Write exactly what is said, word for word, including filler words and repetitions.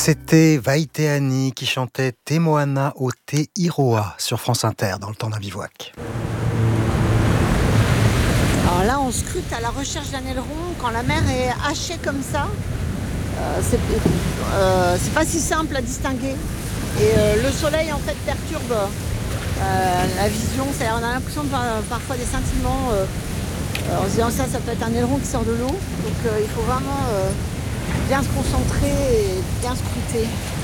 C'était Vaiteani qui chantait Te Moana o Te Iroa sur France Inter dans le temps d'un bivouac. Alors là, on scrute à la recherche d'un aileron quand la mer est hachée comme ça. Euh, c'est, euh, c'est pas si simple à distinguer. Et euh, le soleil en fait perturbe euh, la vision. C'est-à-dire, on a l'impression de voir parfois des scintillements euh, euh, en se disant ça, ça peut être un aileron qui sort de l'eau. Donc euh, il faut vraiment euh, bien se concentrer et bien scruter.